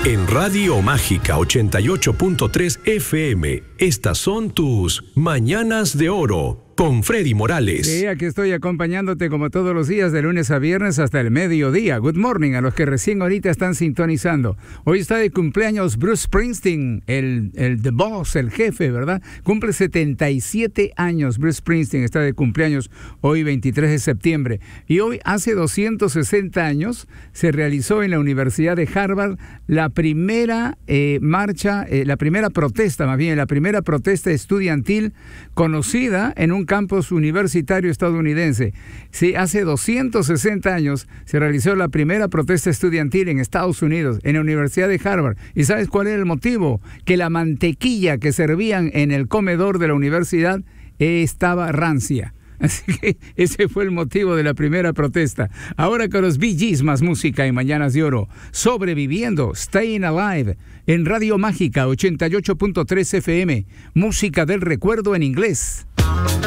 En Radio Mágica 88.3 FM, estas son tus Mañanas de Oro con Freddy Morales. Sí, aquí estoy acompañándote como todos los días de lunes a viernes hasta el mediodía. Good morning a los que recién ahorita están sintonizando. Hoy está de cumpleaños Bruce Springsteen, el The Boss, el jefe, ¿verdad? Cumple 77 años. Bruce Springsteen está de cumpleaños hoy 23 de septiembre. Y hoy, hace 260 años, se realizó en la Universidad de Harvard la primera la primera protesta estudiantil conocida en un campus universitario estadounidense. Sí, hace 260 años se realizó la primera protesta estudiantil en Estados Unidos, en la Universidad de Harvard. ¿Y sabes cuál era el motivo? Que la mantequilla que servían en el comedor de la universidad estaba rancia. Así que ese fue el motivo de la primera protesta. Ahora con los Bee Gees, más música en Mañanas de Oro. Sobreviviendo, Staying Alive, en Radio Mágica 88.3 FM. Música del recuerdo en inglés.